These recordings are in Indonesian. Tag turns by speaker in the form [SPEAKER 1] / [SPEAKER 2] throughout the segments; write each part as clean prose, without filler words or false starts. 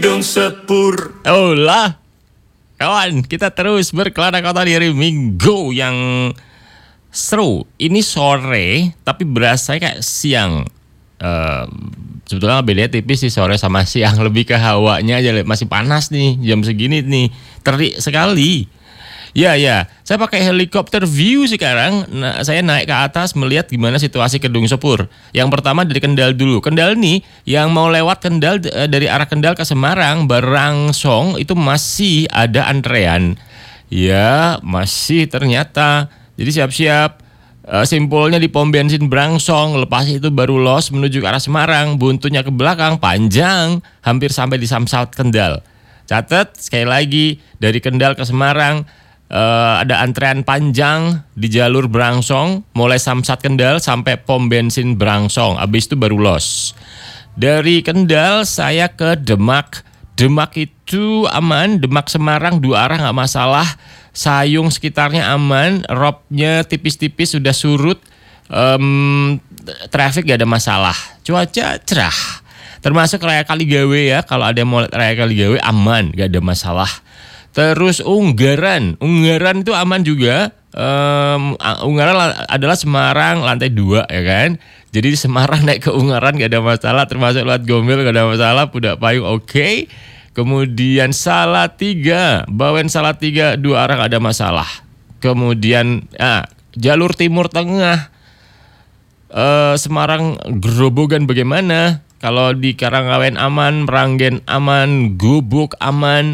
[SPEAKER 1] Gedung Sepur.
[SPEAKER 2] Oh lah, kawan, kita terus berkelana kota di hari Minggu yang seru. Ini sore, tapi berasa kayak siang. Sebetulnya bedanya tipis sih sore sama siang. Lebih ke hawanya aja, masih panas nih jam segini nih. Terik sekali. Ya, saya pakai helikopter view sekarang. Nah, saya naik ke atas melihat gimana situasi Kedung Sepur. Yang pertama dari Kendal dulu. Kendal nih, yang mau lewat Kendal dari arah Kendal ke Semarang, Barangsong itu masih ada antrean. Ya, masih ternyata. Jadi siap-siap. Simpulnya di pom bensin Brangsong, lepas itu baru los menuju ke arah Semarang, buntunya ke belakang panjang, hampir sampai di Samsat Kendal. Catat sekali lagi dari Kendal ke Semarang. Ada antrean panjang di jalur Brangsong, mulai Samsat Kendal sampai pom bensin Brangsong. Habis itu baru los. Dari Kendal saya ke Demak. Demak itu aman, Demak Semarang dua arah nggak masalah. Sayung sekitarnya aman, robnya tipis-tipis sudah surut. Traffic gak ada masalah. Cuaca cerah. Termasuk Raya Kaligawe ya. Kalau ada yang mau Raya Kaligawe aman, gak ada masalah. Terus Unggaran itu aman juga. Unggaran adalah Semarang lantai 2 ya kan. Jadi di Semarang naik ke Unggaran gak ada masalah. Termasuk lewat Gombel gak ada masalah. Pudak Payung oke. Kemudian Salatiga, Bawen Salatiga dua arah gak ada masalah. Kemudian jalur Timur Tengah, Semarang Grobogan bagaimana? Kalau di Karangawen aman, Meranggen aman, Gubuk aman.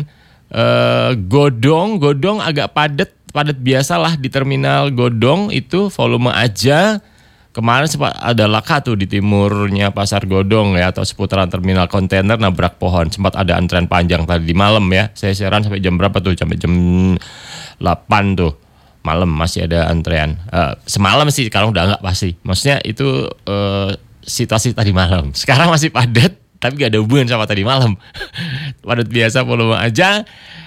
[SPEAKER 2] Godong agak padat biasalah di terminal Godong itu volume aja. Kemarin sempat ada laka tuh di timurnya Pasar Godong ya, atau seputaran terminal kontainer nabrak pohon. Sempat ada antrean panjang tadi di malam ya. Saya siaran sampai jam berapa tuh? Sampai jam 8 tuh malam masih ada antrean. Semalam sih, sekarang udah enggak pasti. Maksudnya itu situasi tadi malam. Sekarang masih padat. Tapi gak ada hubungan sama tadi malam. Padat biasa volume aja.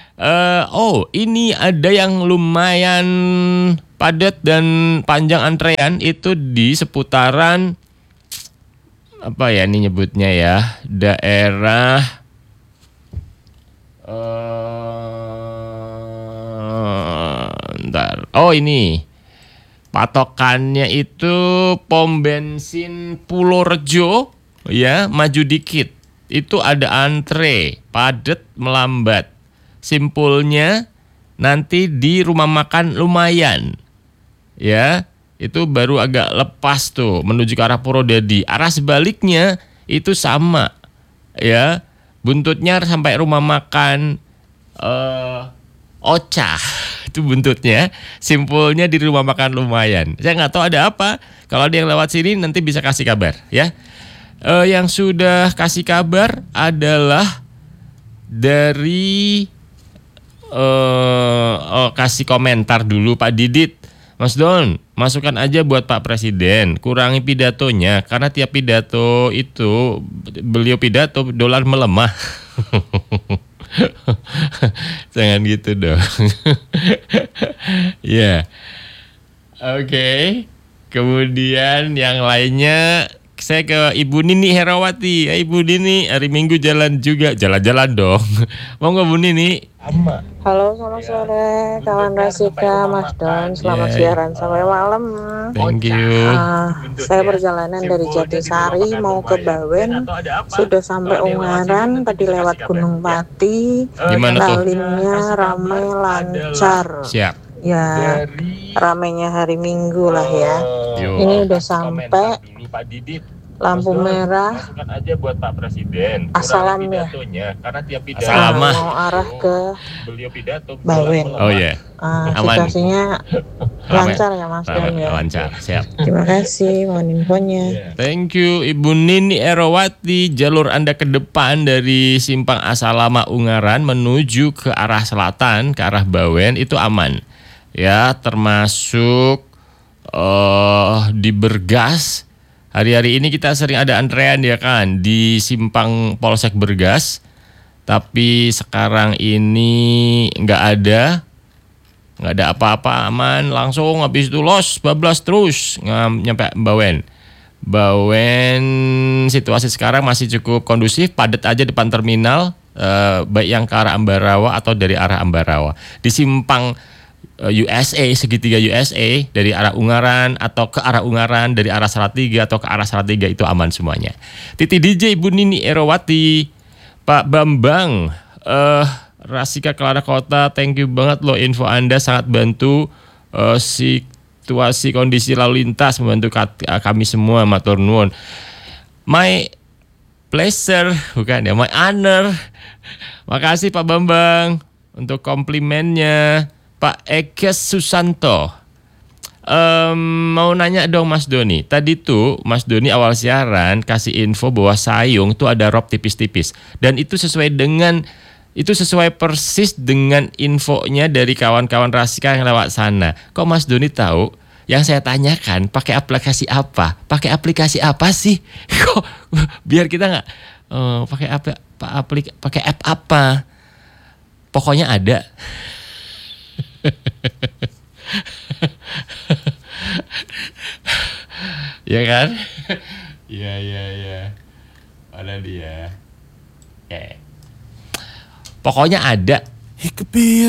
[SPEAKER 2] Ini ada yang lumayan padat dan panjang antrean itu di seputaran apa ya ini nyebutnya ya, daerah ini patokannya itu pom bensin Purworejo. Ya, maju dikit. Itu ada antre, padat melambat. Simpulnya nanti di rumah makan lumayan. Ya, itu baru agak lepas tuh menuju ke arah Purwodadi. Arah sebaliknya itu sama. Ya, buntutnya sampai rumah makan Ocha. Itu buntutnya. Simpulnya di rumah makan lumayan. Saya nggak tahu ada apa. Kalau ada yang lewat sini nanti bisa kasih kabar ya. Yang sudah kasih kabar adalah dari kasih komentar dulu Pak Didit. Mas Don, masukkan aja buat Pak Presiden, kurangi pidatonya karena tiap pidato itu beliau pidato dolar melemah. Jangan gitu dong. Ya. Oke. Kemudian yang lainnya saya ke Ibu Nini Herawati. Ibu Nini hari Minggu jalan juga. Jalan-jalan dong. Mau nggak Bu Nini?
[SPEAKER 3] Halo, selamat sore kawan Rasika, Mas Don. Selamat siaran sampai malam.
[SPEAKER 2] Thank you.
[SPEAKER 3] Saya perjalanan dari Jatisari mau ke Bawen. Sudah sampai Ungaran, tadi lewat Gunung Pati.
[SPEAKER 2] Gimana tuh?
[SPEAKER 3] Lalinnya ramai lancar.
[SPEAKER 2] Siap.
[SPEAKER 3] Ya, ramainya hari Minggu lah ya. Ini udah sampai
[SPEAKER 2] Pak Didit.
[SPEAKER 3] lampu merah.
[SPEAKER 2] Masukkan aja buat Pak Presiden.
[SPEAKER 3] Asalam ya.
[SPEAKER 2] Karena tiap pidato
[SPEAKER 3] Mau arah ke
[SPEAKER 2] beliau pidato.
[SPEAKER 3] Bawen.
[SPEAKER 2] Oh ya.
[SPEAKER 3] Situasinya lancar ya Mas Don ya.
[SPEAKER 2] Lancar, siap.
[SPEAKER 3] Terima kasih, mohon infonya.
[SPEAKER 2] Thank you Ibu Nini Herawati. Jalur Anda ke depan dari Simpang Asalama Ungaran menuju ke arah selatan, ke arah Bawen itu aman. Ya, termasuk di Bergas. Hari-hari ini kita sering ada antrean ya kan di Simpang Polsek Bergas. Tapi sekarang ini nggak ada apa-apa, aman, langsung habis itu los bablas terus nyampe Bawen. Bawen situasi sekarang masih cukup kondusif, padat aja depan terminal. baik yang ke arah Ambarawa atau dari arah Ambarawa. Di simpang USA, segitiga USA dari arah Ungaran atau ke arah Ungaran, dari arah Salatiga atau ke arah Salatiga itu aman semuanya. Titi DJ Ibu Nini Erowati, Pak Bambang, Rasika Clara Kota, thank you banget loh, info Anda sangat bantu situasi kondisi lalu lintas, membantu kami semua, matur nuwun. My pleasure, bukan ya, my honor. Makasih Pak Bambang untuk komplimennya. Pak Eke Susanto, mau nanya dong Mas Doni. Tadi tuh Mas Doni awal siaran kasih info bahwa Sayung tuh ada rob tipis-tipis, dan itu sesuai persis dengan infonya dari kawan-kawan Rasika yang lewat sana. Kok Mas Doni tahu? Yang saya tanyakan, pakai aplikasi apa? Pakai aplikasi apa sih? Kok biar kita nggak pakai app apa? Pokoknya ada. Ya kan? Iya. Ada dia. Pokoknya ada.